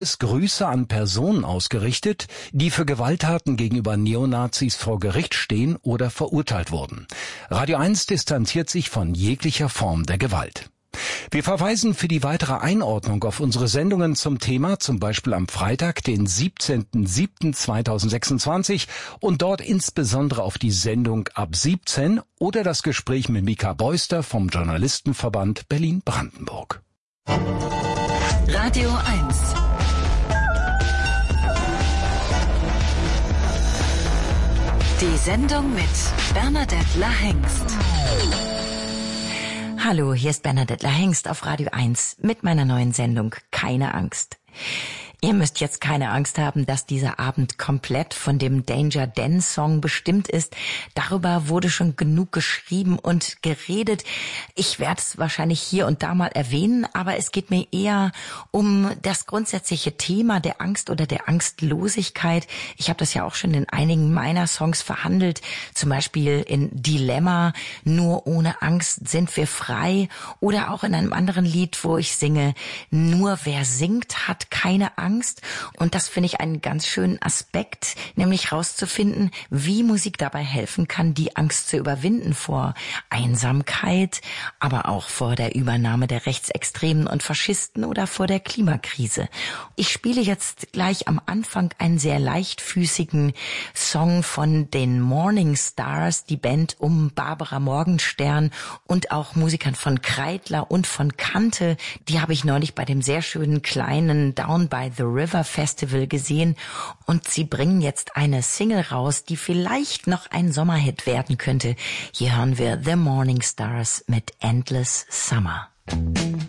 Grüße an Personen ausgerichtet, die für Gewalttaten gegenüber Neonazis vor Gericht stehen oder verurteilt wurden. Radio 1 distanziert sich von jeglicher Form der Gewalt. Wir verweisen für die weitere Einordnung auf unsere Sendungen zum Thema, zum Beispiel am Freitag, den 17.07.2026 und dort insbesondere auf die Sendung ab 17 oder das Gespräch mit Mika Beuster vom Journalistenverband Berlin-Brandenburg. Radio 1. Die Sendung mit Bernadette La-Hengst. Hallo, hier ist Bernadette La-Hengst auf Radio 1 mit meiner neuen Sendung Keine Angst. Ihr müsst jetzt keine Angst haben, dass dieser Abend komplett von dem Danger Dan Song bestimmt ist. Darüber wurde schon genug geschrieben und geredet. Ich werde es wahrscheinlich hier und da mal erwähnen, aber es geht mir eher um das grundsätzliche Thema der Angst oder der Angstlosigkeit. Ich habe das ja auch schon in einigen meiner Songs verhandelt, zum Beispiel in Dilemma, nur ohne Angst sind wir frei, oder auch in einem anderen Lied, wo ich singe, nur wer singt, hat keine Angst. Und das finde ich einen ganz schönen Aspekt, nämlich rauszufinden, wie Musik dabei helfen kann, die Angst zu überwinden vor Einsamkeit, aber auch vor der Übernahme der Rechtsextremen und Faschisten oder vor der Klimakrise. Ich spiele jetzt gleich am Anfang einen sehr leichtfüßigen Song von den Morning Stars, die Band um Barbara Morgenstern und auch Musikern von Kreidler und von Kante. Die habe ich neulich bei dem sehr schönen kleinen Down by the River Festival gesehen und sie bringen jetzt eine Single raus, die vielleicht noch ein Sommerhit werden könnte. Hier hören wir The Morning Stars mit Endless Summer.